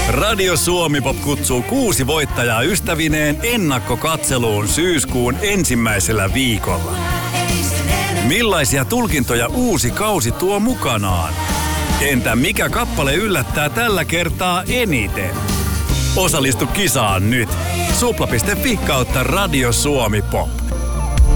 Radio Suomi Pop kutsuu 6 voittajaa ystävineen ennakkokatseluun syyskuun ensimmäisellä viikolla. Millaisia tulkintoja uusi kausi tuo mukanaan? Entä mikä kappale yllättää tällä kertaa eniten? Osallistu kisaan nyt. Supla.fi/Radio Suomi Pop.